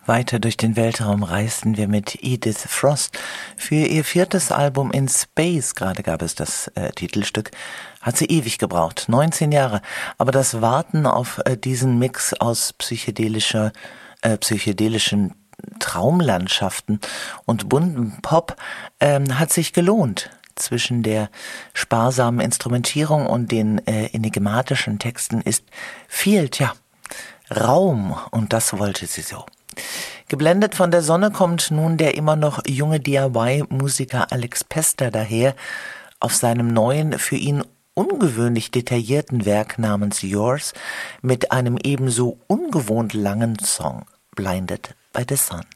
Weiter durch den Weltraum reisten wir mit Edith Frost. Für ihr 4. Album In Space, gerade gab es das Titelstück, hat sie ewig gebraucht, 19 Jahre. Aber das Warten auf diesen Mix aus psychedelischen Traumlandschaften und bunten Pop hat sich gelohnt. Zwischen der sparsamen Instrumentierung und den enigmatischen Texten fehlt Raum, und das wollte sie so. Geblendet von der Sonne kommt nun der immer noch junge DIY-Musiker Alex Pester daher auf seinem neuen, für ihn ungewöhnlich detaillierten Werk namens Yours mit einem ebenso ungewohnt langen Song Blinded by the Sun.